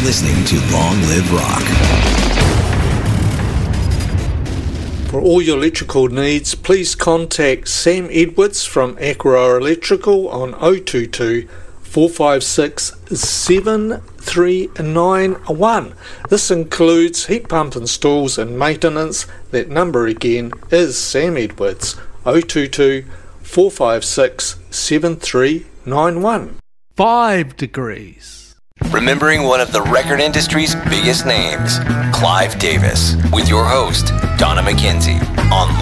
listening to Long Live Rock. For all your electrical needs, please contact Sam Edwards from Aqua Electrical on 022 456 7391. This includes heat pump installs and maintenance. That number again is Sam Edwards, 022 456 7391. 5 degrees. Remembering one of the record industry's biggest names, Clive Davis, with your host, Donna McKenzie, on